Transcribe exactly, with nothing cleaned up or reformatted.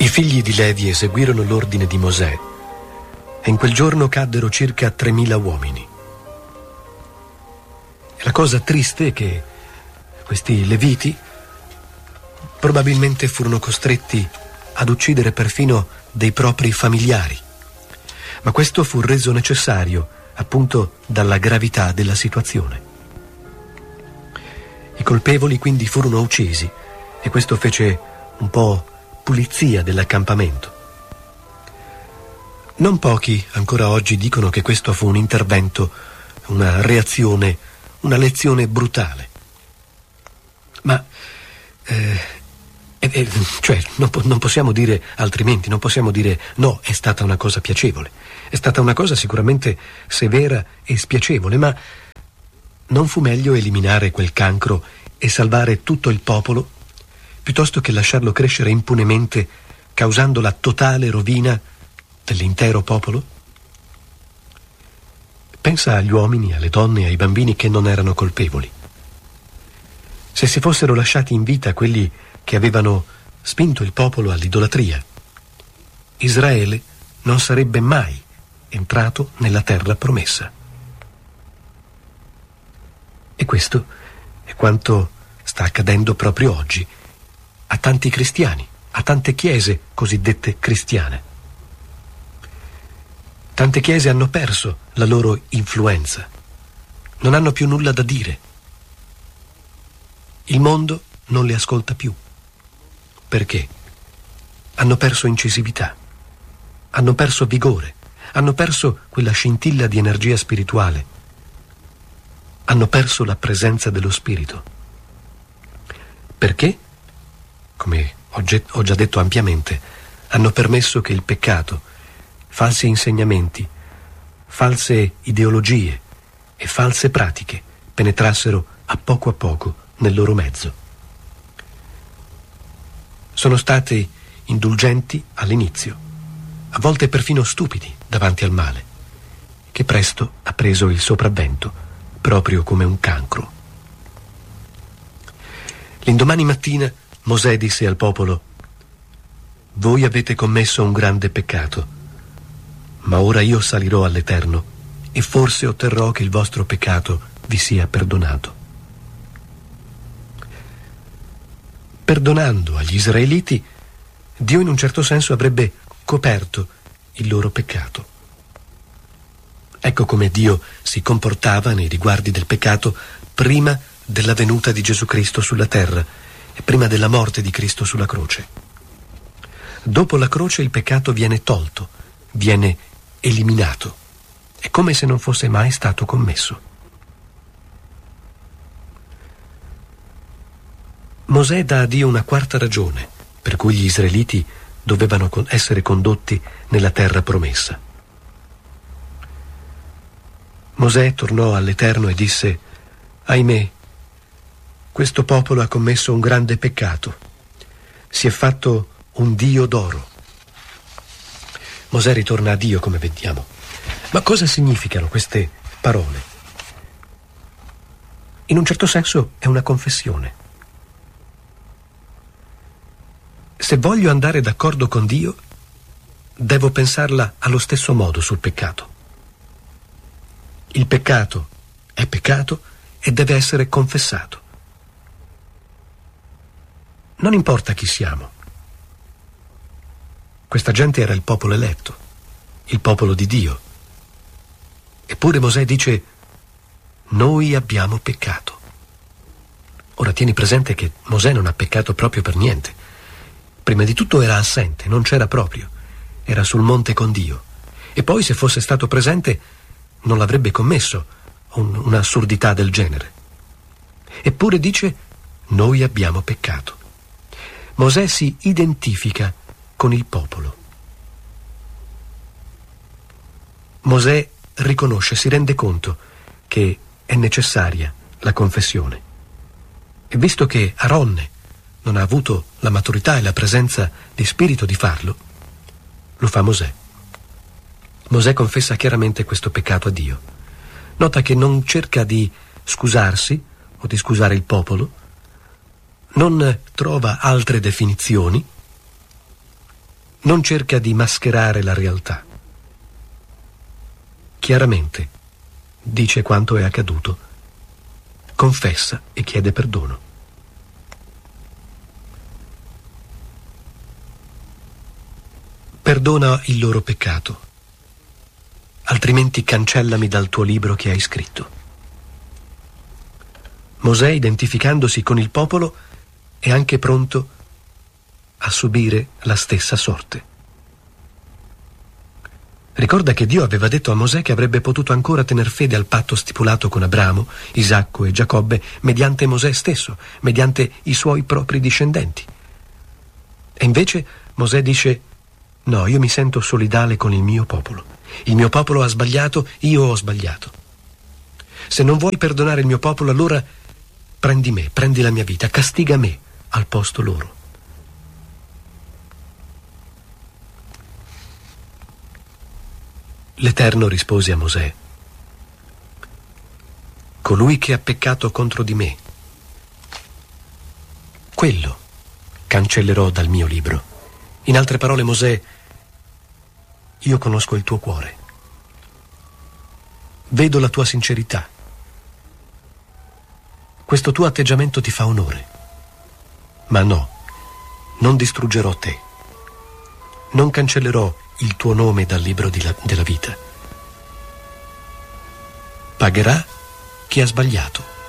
figli di Levi eseguirono l'ordine di Mosè e in quel giorno caddero circa tremila uomini. E la cosa triste è che questi leviti probabilmente furono costretti ad uccidere perfino dei propri familiari, ma questo fu reso necessario appunto dalla gravità della situazione. I colpevoli quindi furono uccisi e questo fece un po' pulizia dell'accampamento. Non pochi ancora oggi dicono che questo fu un intervento, una reazione, una lezione brutale. Ma eh, eh, cioè non, po- non possiamo dire altrimenti, non possiamo dire no, è stata una cosa piacevole, è stata una cosa sicuramente severa e spiacevole, ma non fu meglio eliminare quel cancro e salvare tutto il popolo piuttosto che lasciarlo crescere impunemente, causando la totale rovina dell'intero popolo? Pensa agli uomini, alle donne e ai bambini che non erano colpevoli. Se si fossero lasciati in vita quelli che avevano spinto il popolo all'idolatria, Israele non sarebbe mai entrato nella terra promessa. E questo è quanto sta accadendo proprio oggi a tanti cristiani, a tante chiese cosiddette cristiane. Tante chiese hanno perso la loro influenza, non hanno più nulla da dire. Il mondo non le ascolta più. Perché? Hanno perso incisività, hanno perso vigore, hanno perso quella scintilla di energia spirituale, hanno perso la presenza dello Spirito. Perché? Come ho già detto ampiamente, hanno permesso che il peccato, falsi insegnamenti, false ideologie e false pratiche penetrassero a poco a poco nel loro mezzo. Sono stati indulgenti all'inizio, a volte perfino stupidi davanti al male, che presto ha preso il sopravvento, proprio come un cancro. L'indomani mattina Mosè disse al popolo: «Voi avete commesso un grande peccato, ma ora io salirò all'Eterno e forse otterrò che il vostro peccato vi sia perdonato». Perdonando agli israeliti, Dio in un certo senso avrebbe coperto il loro peccato. Ecco come Dio si comportava nei riguardi del peccato prima della venuta di Gesù Cristo sulla terra e prima della morte di Cristo sulla croce. Dopo la croce il peccato viene tolto, viene eliminato. È come se non fosse mai stato commesso. Mosè dà a Dio una quarta ragione per cui gli israeliti dovevano essere condotti nella terra promessa. Mosè tornò all'Eterno e disse: «Ahimè, questo popolo ha commesso un grande peccato. Si è fatto un dio d'oro». Mosè ritorna a Dio, come vediamo. Ma cosa significano queste parole? In un certo senso è una confessione. Se voglio andare d'accordo con Dio, devo pensarla allo stesso modo sul peccato. Il peccato è peccato e deve essere confessato. Non importa chi siamo. Questa gente era il popolo eletto, il popolo di Dio. Eppure Mosè dice: «Noi abbiamo peccato». Ora tieni presente che Mosè non ha peccato proprio per niente. Prima di tutto era assente, non c'era proprio. Era sul monte con Dio. E poi, se fosse stato presente, non l'avrebbe commesso un, un'assurdità del genere. Eppure dice: «Noi abbiamo peccato». Mosè si identifica con il popolo. Mosè riconosce, si rende conto che è necessaria la confessione. E visto che Aronne non ha avuto la maturità e la presenza di spirito di farlo, lo fa Mosè. Mosè confessa chiaramente questo peccato a Dio. Nota che non cerca di scusarsi o di scusare il popolo, non trova altre definizioni, non cerca di mascherare la realtà. Chiaramente dice quanto è accaduto, confessa e chiede perdono. Perdona il loro peccato, altrimenti cancellami dal tuo libro che hai scritto. Mosè, identificandosi con il popolo, è anche pronto a subire la stessa sorte. Ricorda che Dio aveva detto a Mosè che avrebbe potuto ancora tener fede al patto stipulato con Abramo, Isacco e Giacobbe mediante Mosè stesso, mediante i suoi propri discendenti. E invece Mosè dice: no, io mi sento solidale con il mio popolo. Il mio popolo ha sbagliato, io ho sbagliato. Se non vuoi perdonare il mio popolo, allora prendi me, prendi la mia vita, castiga me al posto loro. L'Eterno rispose a Mosè: colui che ha peccato contro di me, quello cancellerò dal mio libro. In altre parole, Mosè, io conosco il tuo cuore, vedo la tua sincerità. Questo tuo atteggiamento ti fa onore. Ma no, non distruggerò te. Non cancellerò il tuo nome dal libro di la, della vita. Pagherà chi ha sbagliato.